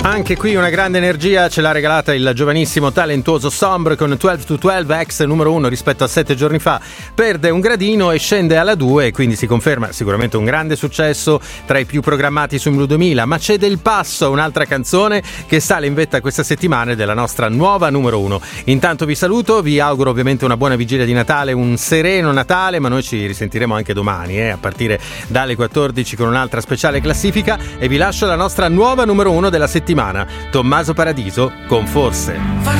Anche qui una grande energia ce l'ha regalata il giovanissimo talentuoso Sombre con 12 to 12, ex numero 1 rispetto a 7 giorni fa, perde un gradino e scende alla 2 e quindi si conferma sicuramente un grande successo tra i più programmati su Blu 2000, ma c'è del passo, un'altra canzone che sale in vetta questa settimana della nostra nuova numero 1. Intanto vi saluto, vi auguro ovviamente una buona vigilia di Natale, un sereno Natale, ma noi ci risentiremo anche domani a partire dalle 14 con un'altra speciale classifica e vi lascio la nostra nuova numero 1 della settimana, Tommaso Paradiso con Forse.